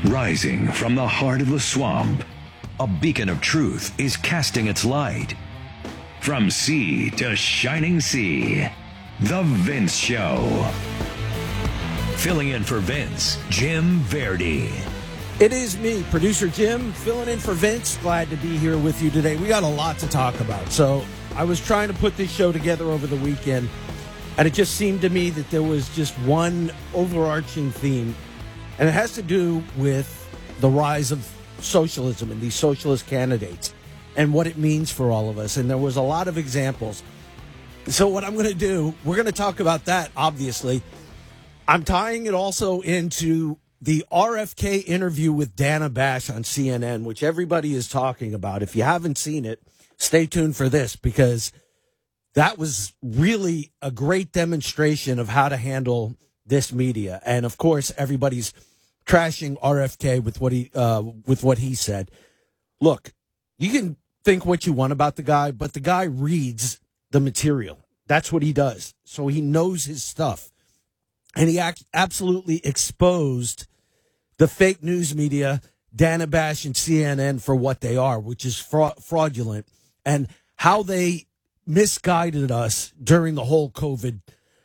Rising from the heart of the swamp, a beacon of truth is casting its light. From sea to shining sea, The Vince Show. Filling in for Vince, Jim Verdi. It is me, producer Jim, filling in for Vince. Glad to be here with you today. We got a lot to talk about. So I was trying to put this show together over the weekend, and it just seemed to me that there was just one overarching theme, and it has to do with the rise of socialism and these socialist candidates and what it means for all of us. And there was a lot of examples. So what I'm going to do, we're going to talk about that, obviously. I'm tying it also into the RFK interview with Dana Bash on CNN, which everybody is talking about. If you haven't seen it, stay tuned for this, because that was really a great demonstration of how to handle this media. And of course, everybody's trashing RFK with what he said. Look, you can think what you want about the guy, but the guy reads the material. That's what he does. So he knows his stuff. And he absolutely exposed the fake news media, Dana Bash and CNN, for what they are, which is fraudulent, and how they misguided us during the whole COVID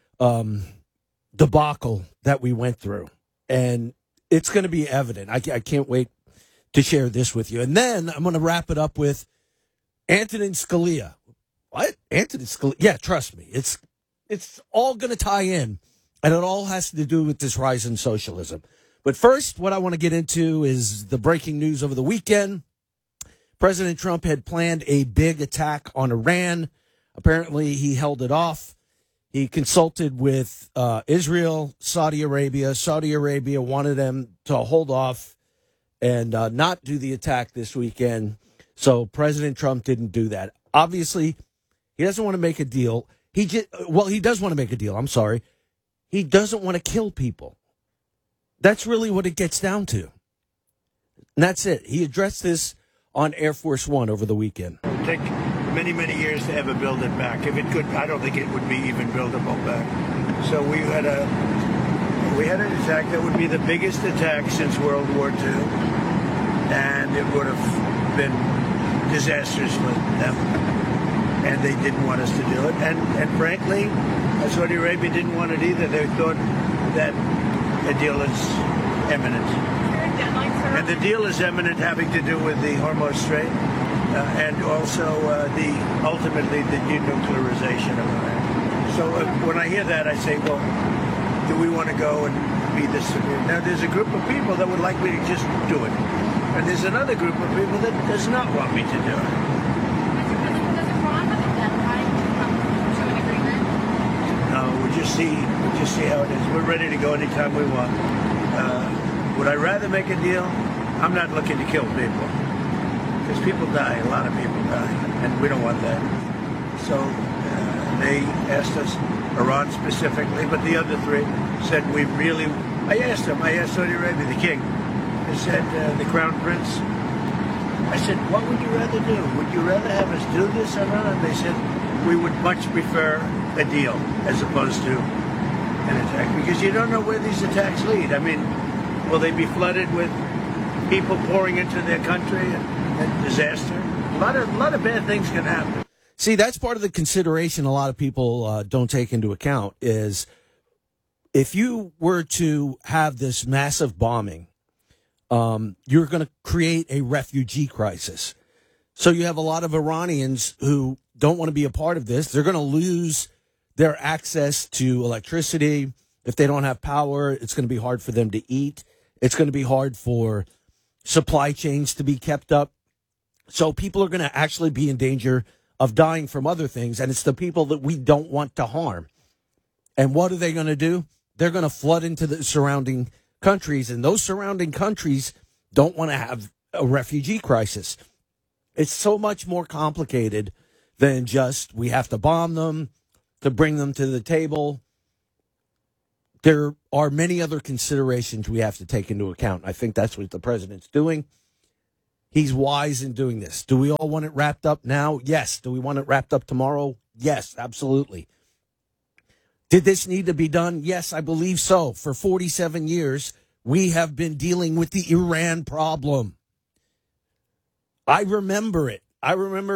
debacle that we went through. And it's going to be evident. I can't wait to share this with you. And then I'm going to wrap it up with Antonin Scalia. What? Antonin Scalia? Yeah, trust me. It's all going to tie in. And it all has to do with this rise in socialism. But first, what I want to get into is the breaking news over the weekend. President Trump had planned a big attack on Iran. Apparently, he held it off. He consulted with Israel, Saudi Arabia. Saudi Arabia wanted them to hold off and not do the attack this weekend. So President Trump didn't do that. Obviously, he doesn't want to make a deal. He does want to make a deal. I'm sorry. He doesn't want to kill people. That's really what it gets down to. And that's it. He addressed this on Air Force One over the weekend. It would take many, many years to ever build it back. If it could, I don't think it would be even buildable back. So we had an attack that would be the biggest attack since World War II. And it would have been disastrous for them. And they didn't want us to do it. And frankly, Saudi Arabia didn't want it either. They thought that a deal is imminent. And the deal is imminent, having to do with the Hormuz Strait and also ultimately the denuclearization of Iran. So when I hear that, I say, well, do we want to go and be this severe? Now, there's a group of people that would like me to just do it. And there's another group of people that does not want me to do it. We'll just see how it is. We're ready to go anytime we want. Would I rather make a deal? I'm not looking to kill people, because people die. A lot of people die, and we don't want that. So they asked us, Iran specifically, but the other three said I asked Saudi Arabia, the king. I said, the crown prince. I said, what would you rather do? Would you rather have us do this or not? They said, we would much prefer a deal as opposed to an attack, because you don't know where these attacks lead. I mean, will they be flooded with people pouring into their country and disaster? A lot of bad things can happen. See, that's part of the consideration a lot of people don't take into account is if you were to have this massive bombing, you're going to create a refugee crisis. So you have a lot of Iranians who don't want to be a part of this. They're going to lose their access to electricity. If they don't have power, it's going to be hard for them to eat. It's going to be hard for supply chains to be kept up. So people are going to actually be in danger of dying from other things, and it's the people that we don't want to harm. And what are they going to do? They're going to flood into the surrounding countries, and those surrounding countries don't want to have a refugee crisis. It's so much more complicated than just we have to bomb them to bring them to the table. There are many other considerations we have to take into account. I think that's what the president's doing. He's wise in doing this. Do we all want it wrapped up now? Yes. Do we want it wrapped up tomorrow? Yes, absolutely. Did this need to be done? Yes, I believe so. For 47 years, we have been dealing with the Iran problem. I remember it. I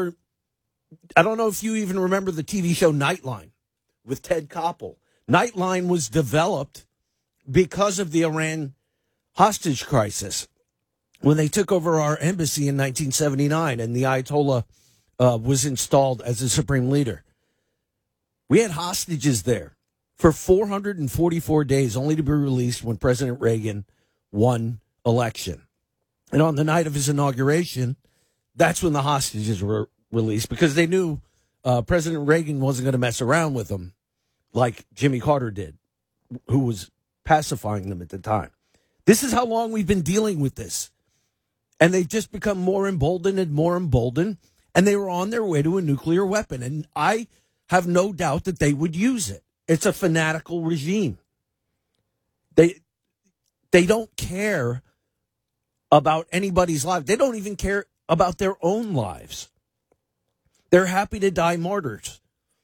don't know if you even remember the TV show Nightline with Ted Koppel. Nightline was developed because of the Iran hostage crisis when they took over our embassy in 1979 and the Ayatollah was installed as the supreme leader. We had hostages there for 444 days, only to be released when President Reagan won election. And on the night of his inauguration, that's when the hostages were released, because they knew President Reagan wasn't going to mess around with them like Jimmy Carter did, who was pacifying them at the time. This is how long we've been dealing with this. And they've just become more emboldened, and they were on their way to a nuclear weapon. And I have no doubt that they would use it. It's a fanatical regime. They don't care about anybody's life. They don't even care about their own lives. They're happy to die martyrs.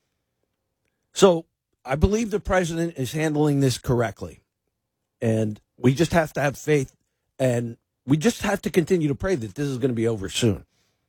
So I believe the president is handling this correctly. And we just have to have faith, and we just have to continue to pray that this is going to be over soon.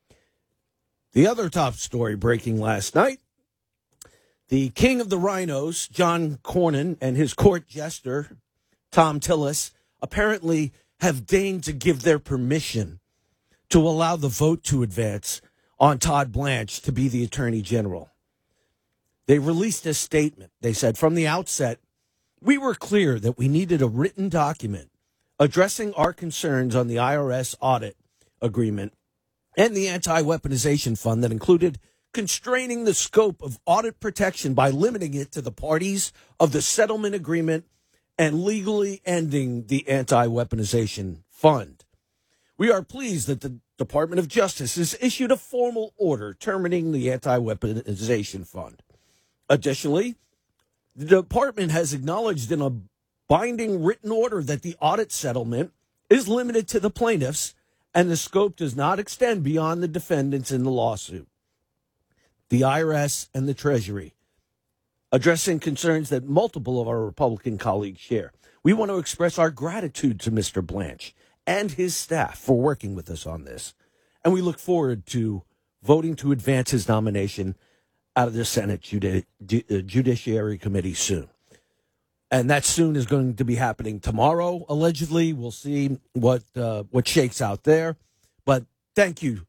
The other top story breaking last night: the king of the rhinos, John Cornyn, and his court jester, Thom Tillis, apparently have deigned to give their permission to allow the vote to advance on Todd Blanche to be the attorney general. They released a statement. They said, "From the outset, we were clear that we needed a written document addressing our concerns on the IRS audit agreement and the anti-weaponization fund that included constraining the scope of audit protection by limiting it to the parties of the settlement agreement and legally ending the anti-weaponization fund. We are pleased that the Department of Justice has issued a formal order terminating the anti-weaponization fund. Additionally, the department has acknowledged in a binding written order that the audit settlement is limited to the plaintiffs and the scope does not extend beyond the defendants in the lawsuit, the IRS and the Treasury, addressing concerns that multiple of our Republican colleagues share. We want to express our gratitude to Mr. Blanche and his staff for working with us on this, and we look forward to voting to advance his nomination out of the Senate Judiciary Committee soon." And that soon is going to be happening tomorrow, allegedly. We'll see what shakes out there. But thank you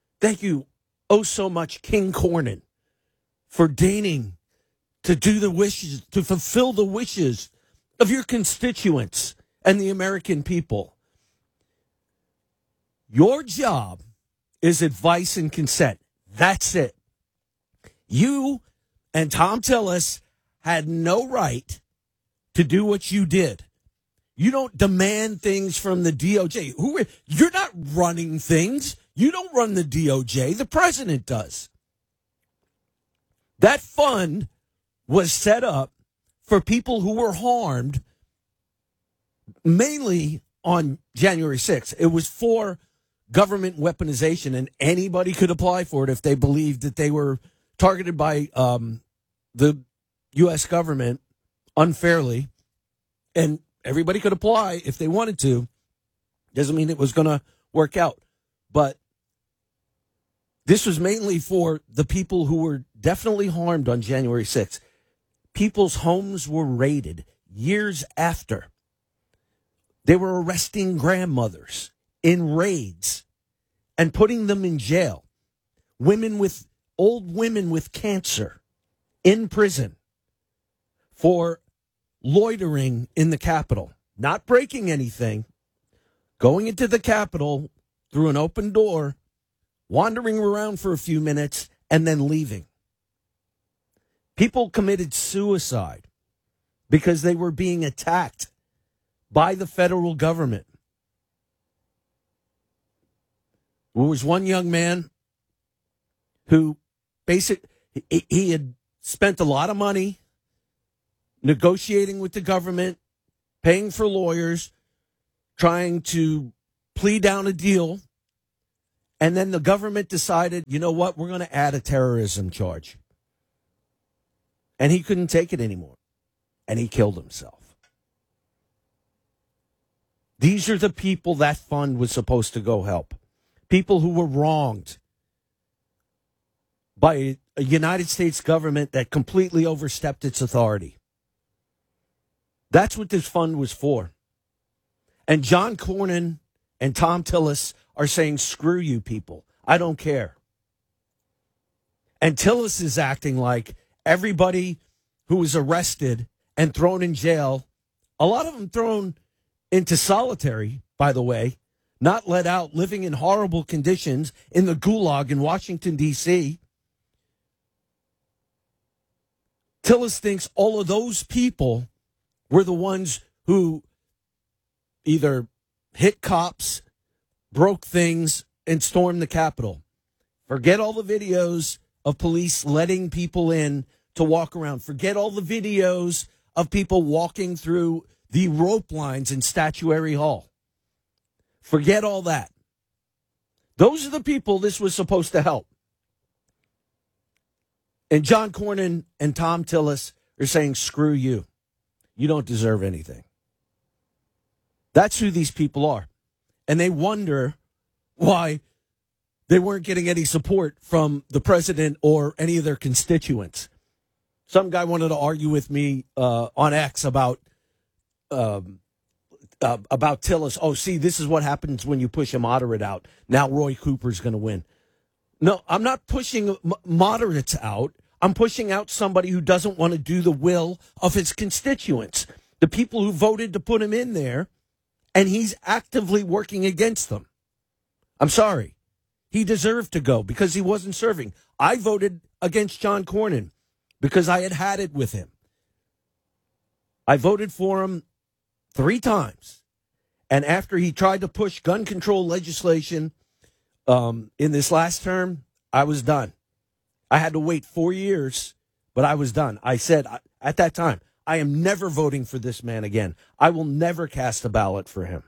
oh so much, King Cornyn, for deigning to do the wishes, to fulfill the wishes of your constituents and the American people. Your job is advice and consent. That's it. You and Thom Tillis had no right to do what you did. You don't demand things from the DOJ. You're not running things. You don't run the DOJ. The president does. That fund was set up for people who were harmed mainly on January 6th. It was for government weaponization, and anybody could apply for it if they believed that they were targeted by the U.S. government unfairly, and everybody could apply if they wanted to. Doesn't mean it was going to work out. But this was mainly for the people who were definitely harmed on January 6th. People's homes were raided years after. They were arresting grandmothers in raids and putting them in jail. Old women with cancer in prison for loitering in the Capitol, not breaking anything, going into the Capitol through an open door, wandering around for a few minutes, and then leaving. People committed suicide because they were being attacked by the federal government. There was one young man who he had spent a lot of money negotiating with the government, paying for lawyers, trying to plead down a deal. And then the government decided, you know what, we're going to add a terrorism charge. And he couldn't take it anymore. And he killed himself. These are the people that fund was supposed to go help. People who were wronged by a United States government that completely overstepped its authority. That's what this fund was for. And John Cornyn and Tom Tillis are saying, screw you people. I don't care. And Tillis is acting like everybody who was arrested and thrown in jail, a lot of them thrown into solitary, by the way, not let out, living in horrible conditions in the gulag in Washington, D.C. Tillis thinks all of those people were the ones who either hit cops, broke things, and stormed the Capitol. Forget all the videos of police letting people in to walk around. Forget all the videos of people walking through the rope lines in Statuary Hall. Forget all that. Those are the people this was supposed to help. And John Cornyn and Tom Tillis are saying, screw you. You don't deserve anything. That's who these people are. And they wonder why they weren't getting any support from the president or any of their constituents. Some guy wanted to argue with me on X about Tillis. Oh, see, this is what happens when you push a moderate out. Now Roy Cooper's going to win. No, I'm not pushing moderates out. I'm pushing out somebody who doesn't want to do the will of his constituents, the people who voted to put him in there, and he's actively working against them. I'm sorry. He deserved to go because he wasn't serving. I voted against John Cornyn because I had it with him. I voted for him 3 times. And after he tried to push gun control legislation in this last term, I was done. I had to wait 4 years, but I was done. I said at that time, I am never voting for this man again. I will never cast a ballot for him.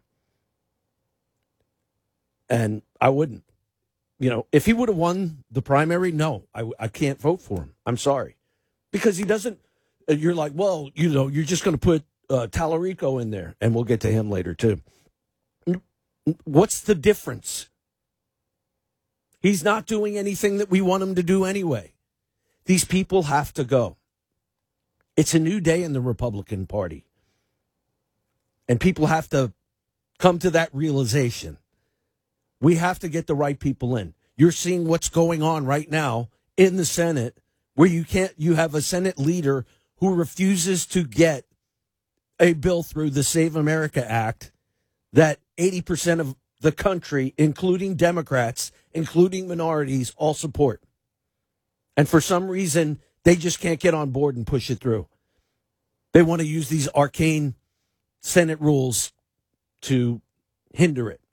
And I wouldn't. You know, if he would have won the primary, no, I can't vote for him. I'm sorry. Because he doesn't, you're like, well, you know, you're just going to put Tallarico in there, and we'll get to him later, too. What's the difference? He's not doing anything that we want him to do anyway. These people have to go. It's a new day in the Republican Party. And people have to come to that realization. We have to get the right people in. You're seeing what's going on right now in the Senate, where you have a Senate leader who refuses to get a bill through the Save America Act that 80% of the country, including Democrats, including minorities, all support. And for some reason, they just can't get on board and push it through. They want to use these arcane Senate rules to hinder it.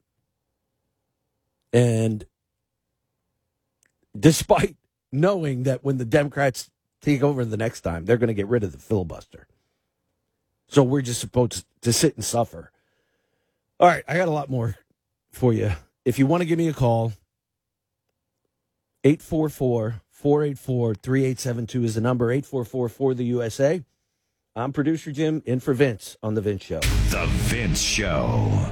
And despite knowing that when the Democrats take over the next time, they're going to get rid of the filibuster. So we're just supposed to sit and suffer. All right, I got a lot more for you. If you want to give me a call, 844-484-3872 is the number, 844-4-the-USA. I'm producer Jim, in for Vince on The Vince Show. The Vince Show.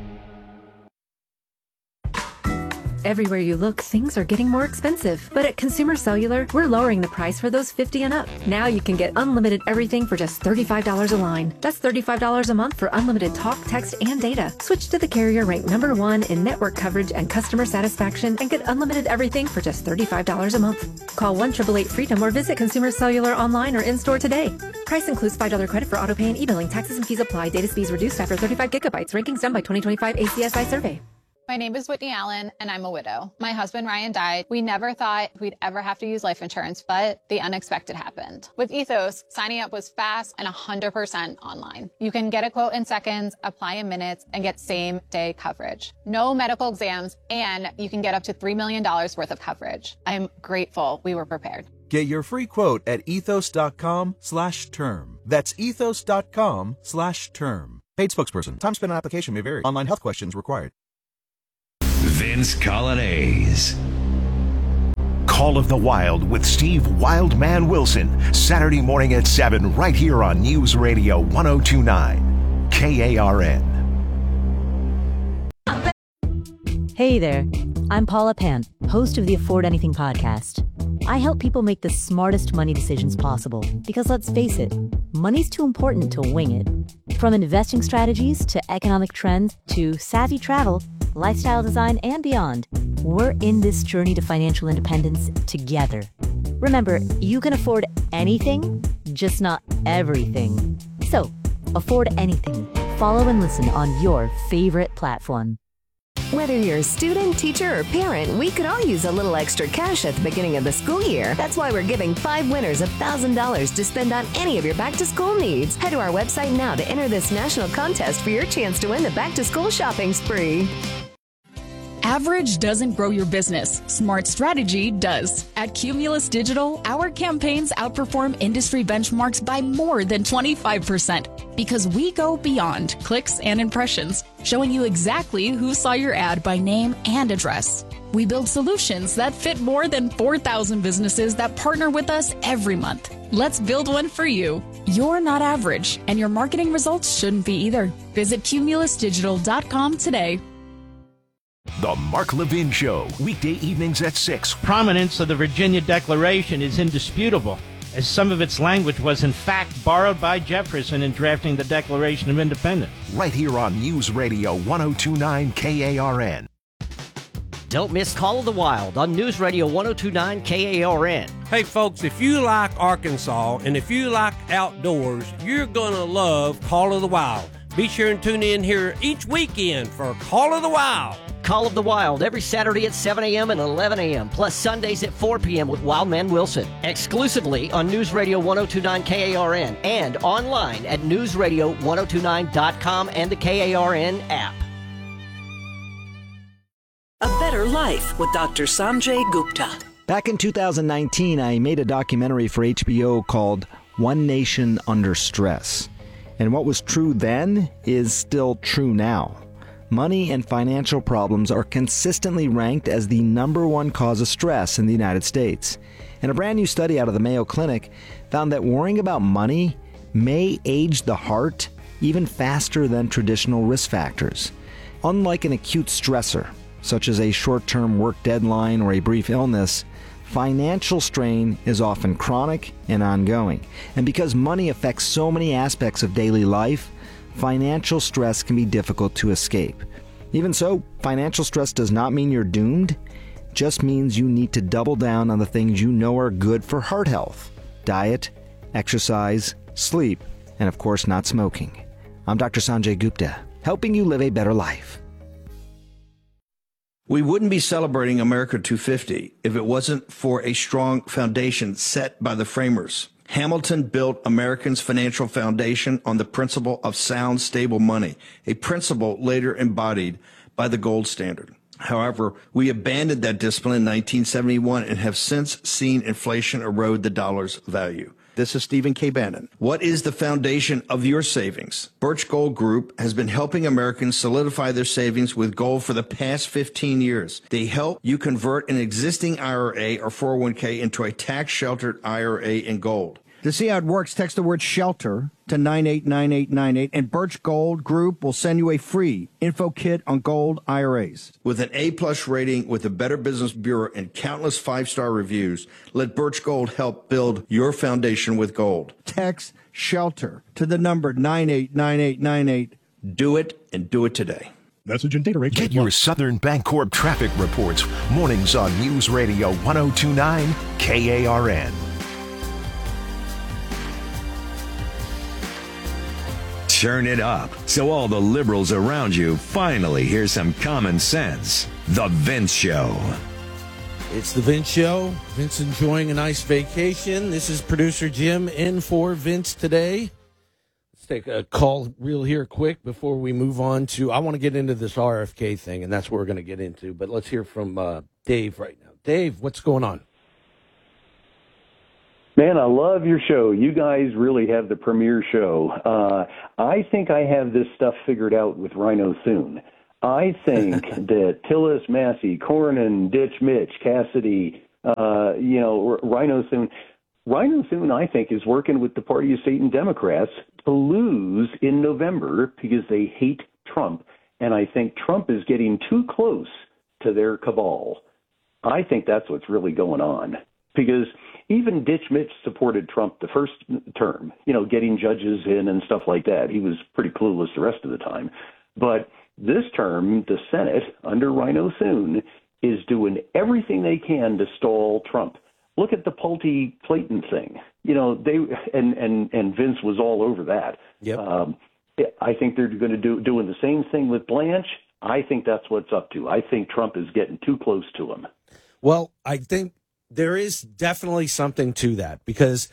Everywhere you look, things are getting more expensive. But at Consumer Cellular, we're lowering the price for those 50 and up. Now you can get unlimited everything for just $35 a line. That's $35 a month for unlimited talk, text, and data. Switch to the carrier ranked #1 in network coverage and customer satisfaction and get unlimited everything for just $35 a month. Call 1-888-FREEDOM or visit Consumer Cellular online or in-store today. Price includes $5 credit for auto pay and e-billing. Taxes and fees apply. Data speeds reduced after 35 gigabytes. Rankings done by 2025 ACSI survey. My name is Whitney Allen, and I'm a widow. My husband, Ryan, died. We never thought we'd ever have to use life insurance, but the unexpected happened. With Ethos, signing up was fast and 100% online. You can get a quote in seconds, apply in minutes, and get same-day coverage. No medical exams, and you can get up to $3 million worth of coverage. I'm grateful we were prepared. Get your free quote at ethos.com/term. That's ethos.com/term. Paid spokesperson. Time spent on application may vary. Online health questions required. Vince Colonnese. Call of the Wild with Steve Wildman Wilson. Saturday morning at 7 right here on News Radio 1029 KARN. Hey there, I'm Paula Pant, host of the Afford Anything podcast. I help people make the smartest money decisions possible because let's face it, money's too important to wing it. From investing strategies to economic trends to savvy travel, lifestyle design, and beyond, we're in this journey to financial independence together. Remember, you can afford anything, just not everything. So, afford anything. Follow and listen on your favorite platform. Whether you're a student, teacher, or parent, we could all use a little extra cash at the beginning of the school year. That's why we're giving 5 winners $1,000 to spend on any of your back-to-school needs. Head to our website now to enter this national contest for your chance to win the back-to-school shopping spree. Average doesn't grow your business. Smart strategy does. At Cumulus Digital, our campaigns outperform industry benchmarks by more than 25% because we go beyond clicks and impressions, showing you exactly who saw your ad by name and address. We build solutions that fit more than 4,000 businesses that partner with us every month. Let's build one for you. You're not average, and your marketing results shouldn't be either. Visit cumulusdigital.com today. The Mark Levin Show, weekday evenings at 6. Prominence of the Virginia Declaration is indisputable, as some of its language was in fact borrowed by Jefferson in drafting the Declaration of Independence. Right here on News Radio 102.9 KARN. Don't miss Call of the Wild on News Radio 102.9 KARN. Hey folks, if you like Arkansas and if you like outdoors, you're going to love Call of the Wild. Be sure and tune in here each weekend for Call of the Wild. Call of the Wild every Saturday at 7 a.m. and 11 a.m., plus Sundays at 4 p.m. with Wildman Wilson. Exclusively on News Radio 102.9 KARN and online at newsradio1029.com and the KARN app. A Better Life with Dr. Sanjay Gupta. Back in 2019, I made a documentary for HBO called One Nation Under Stress. And what was true then is still true now. Money and financial problems are consistently ranked as the #1 cause of stress in the United States. And a brand new study out of the Mayo Clinic found that worrying about money may age the heart even faster than traditional risk factors. Unlike an acute stressor, such as a short-term work deadline or a brief illness, financial strain is often chronic and ongoing. And because money affects so many aspects of daily life, financial stress can be difficult to escape. Even so, financial stress does not mean you're doomed. It just means you need to double down on the things you know are good for heart health: diet, exercise, sleep, and of course not smoking. I'm Dr. Sanjay Gupta, helping you live a better life. We wouldn't be celebrating America 250 if it wasn't for a strong foundation set by the framers. Hamilton built Americans' financial foundation on the principle of sound, stable money, a principle later embodied by the gold standard. However, we abandoned that discipline in 1971 and have since seen inflation erode the dollar's value. This is Stephen K. Bannon. What is the foundation of your savings? Birch Gold Group has been helping Americans solidify their savings with gold for the past 15 years. They help you convert an existing IRA or 401k into a tax-sheltered IRA in gold. To see how it works, text the word SHELTER to 989898, and Birch Gold Group will send you a free info kit on gold IRAs. With an A-plus rating with the Better Business Bureau and countless 5-star reviews, let Birch Gold help build your foundation with gold. Text SHELTER to the number 989898. Do it, and do it today. Message and data rate. Get your Southern Bancorp traffic reports mornings on News Radio 102.9 KARN. Turn it up so all the liberals around you finally hear some common sense. The Vince Show. It's the Vince Show. Vince enjoying a nice vacation. This is producer Jim in for Vince today. Let's take a call real quick before we move on to, I want to get into this RFK thing, and that's what we're going to get into. But let's hear from Dave right now. Dave, what's going on? Man, I love your show. You guys really have the premier show. I think I have this stuff figured out with Rhino Soon. I think that Tillis, Massey, Cornyn, Ditch Mitch, Cassidy, Rhino Soon. Rhino Soon, I think, is working with the Party of Satan Democrats to lose in November because they hate Trump. And I think Trump is getting too close to their cabal. I think that's what's really going on, because even Ditch Mitch supported Trump the first term, getting judges in and stuff like that. He was pretty clueless the rest of the time. But this term, the Senate under Rhino Soon is doing everything they can to stall Trump. Look at the Pulte Clayton thing. They and Vince was all over that. Yep. I think they're going to doing the same thing with Blanche. I think that's what's up to. I think Trump is getting too close to him. Well, I think there is definitely something to that, because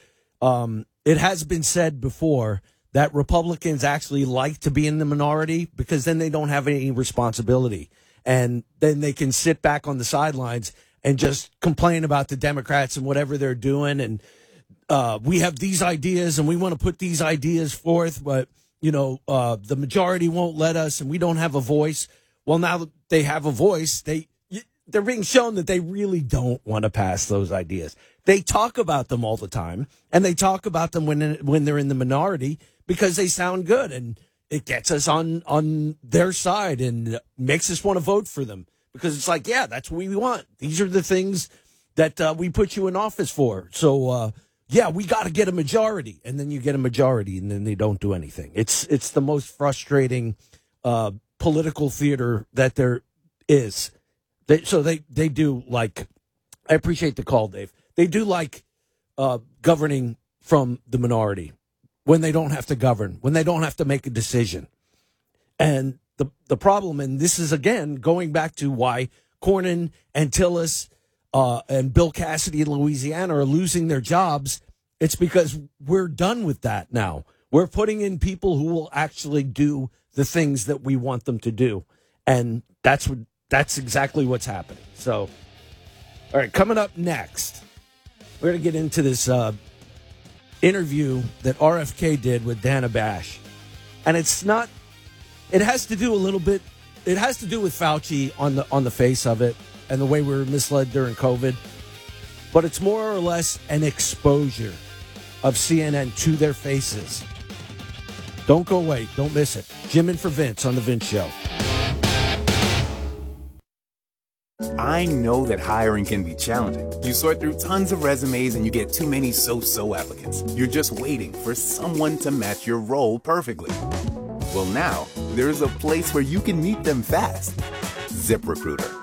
it has been said before that Republicans actually like to be in the minority, because then they don't have any responsibility. And then they can sit back on the sidelines and just complain about the Democrats and whatever they're doing. And we have these ideas and we want to put these ideas forth, but, the majority won't let us and we don't have a voice. Well, now that they have a voice, they're being shown that they really don't want to pass those ideas. They talk about them all the time, and they talk about them when they're in the minority because they sound good, and it gets us on their side and makes us want to vote for them, because it's like, yeah, that's what we want. These are the things that we put you in office for. So, yeah, we got to get a majority, and then you get a majority, and then they don't do anything. It's the most frustrating political theater that there is. They do like, I appreciate the call, Dave. They do like governing from the minority when they don't have to govern, when they don't have to make a decision. And the problem, and this is, again, going back to why Cornyn and Tillis and Bill Cassidy in Louisiana are losing their jobs, it's because we're done with that now. We're putting in people who will actually do the things that we want them to do. And that's exactly what's happening. So, all right, coming up next, we're going to get into this interview that RFK did with Dana Bash. And it has to do with Fauci on the face of it and the way we were misled during COVID. But it's more or less an exposure of CNN to their faces. Don't go away. Don't miss it. Jim in for Vince on The Vince Show. I know that hiring can be challenging. You sort through tons of resumes and you get too many so-so applicants. You're just waiting for someone to match your role perfectly. Well, now, there's a place where you can meet them fast. ZipRecruiter.